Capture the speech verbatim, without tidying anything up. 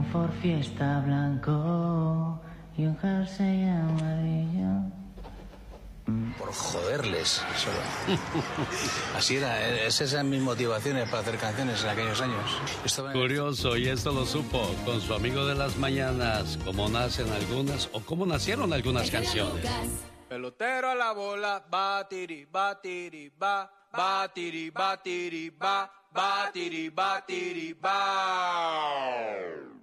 Ford Fiesta blanco y un jersey amarillo. Por joderles, solo. Así era, esas eran mis motivaciones para hacer canciones en aquellos años. Estaba en... Curioso, y esto lo supo con su amigo de las mañanas, cómo nacen algunas o cómo nacieron algunas canciones. Pelotero a la bola, batiri, batiri, ba, batiri, batiri, ba, batiri, batiri, ba.